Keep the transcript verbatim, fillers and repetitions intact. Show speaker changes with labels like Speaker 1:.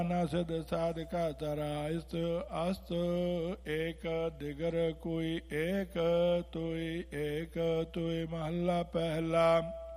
Speaker 1: ਨਾ ਸਿਧ ਸਾਧਕਾ ਤਰਾ ਇਸਤ ਅਸਤ ਏਕ ਦਿਗਰ ਕੋਈ ਏਕ ਤੋਈ ਏਕ ਤੋਈ ਮਹੱਲਾ ਪਹਿਲਾ।